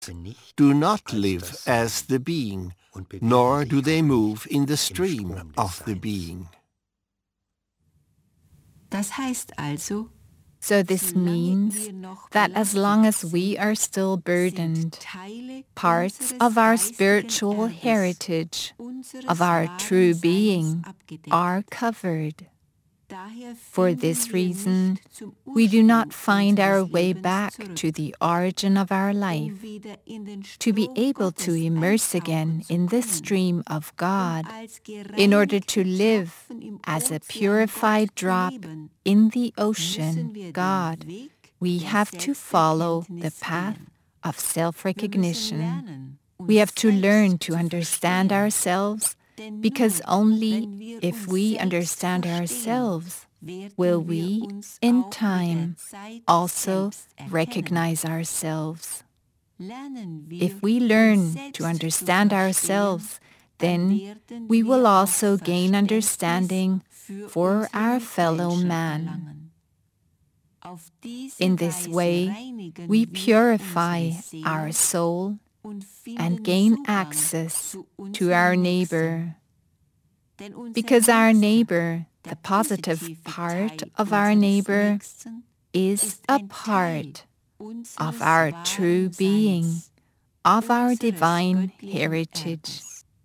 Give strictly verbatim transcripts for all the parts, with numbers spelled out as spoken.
do not live as the being, nor do they move in the stream of the being. Das heißt also, So this means that as long as we are still burdened, parts of our spiritual heritage, of our true being, are covered. For this reason, we do not find our way back to the origin of our life, to be able to immerse again in the stream of God, in order to live as a purified drop in the ocean, God. We have to follow the path of self-recognition. We have to learn to understand ourselves, because only if we understand ourselves will we, in time, also recognize ourselves. If we learn to understand ourselves, then we will also gain understanding for our fellow man. In this way, we purify our soul and gain access to our neighbor. Because our neighbor, the positive part of our neighbor, is a part of our true being, of our divine heritage.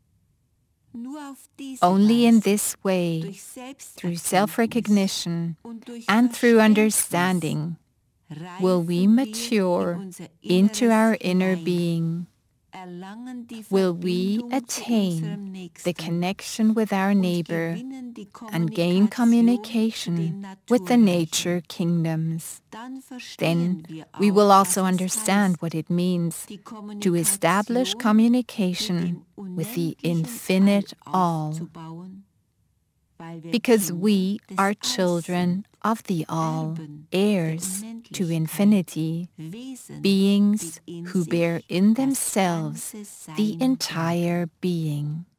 Only in this way, through self-recognition and through understanding, will we mature into our inner being. Will we attain the connection with our neighbor and gain communication with the nature kingdoms. Then we will also understand what it means to establish communication with the infinite all. Because we are children of the all, heirs to infinity, beings who bear in themselves the entire being.